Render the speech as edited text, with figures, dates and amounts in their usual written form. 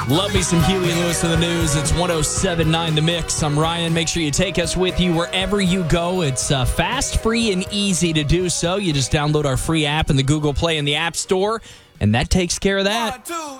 Love me some Huey Lewis in the news. It's 107.9 The Mix. I'm Ryan. Make sure you take us with you wherever you go. It's fast, free, and easy to do so. You just download our free app in the Google Play and the App Store, and that takes care of that. 1, 2,